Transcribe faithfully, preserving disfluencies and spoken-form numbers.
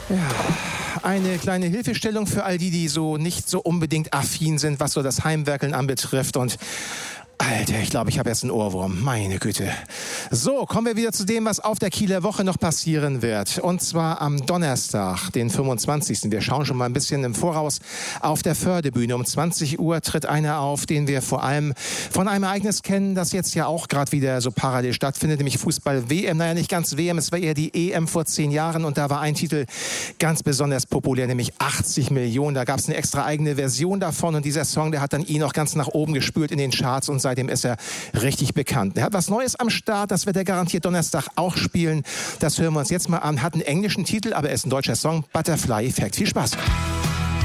Ja, eine kleine Hilfestellung für all die, die so nicht so unbedingt affin sind, was so das Heimwerkeln anbetrifft. Und Alter, ich glaube, ich habe jetzt einen Ohrwurm. Meine Güte. So, kommen wir wieder zu dem, was auf der Kieler Woche noch passieren wird. Und zwar am Donnerstag, den fünfundzwanzigsten Wir schauen schon mal ein bisschen im Voraus auf der Fördebühne. Um zwanzig Uhr tritt einer auf, den wir vor allem von einem Ereignis kennen, das jetzt ja auch gerade wieder so parallel stattfindet, nämlich Fußball-W M. Naja, nicht ganz W M, es war eher die E M vor zehn Jahren. Und da war ein Titel ganz besonders populär, nämlich achtzig Millionen. Da gab es eine extra eigene Version davon. Und dieser Song, der hat dann ihn auch ganz nach oben gespült in den Charts. Und seitdem ist er richtig bekannt. Er hat was Neues am Start, das wird er garantiert Donnerstag auch spielen. Das hören wir uns jetzt mal an. Hat einen englischen Titel, aber er ist ein deutscher Song. Butterfly Effect. Viel Spaß.